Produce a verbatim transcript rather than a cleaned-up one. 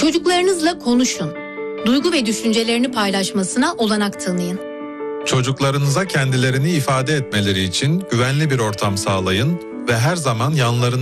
Çocuklarınızla konuşun. Duygu ve düşüncelerini paylaşmasına olanak tanıyın. Çocuklarınıza kendilerini ifade etmeleri için güvenli bir ortam sağlayın ve her zaman yanlarında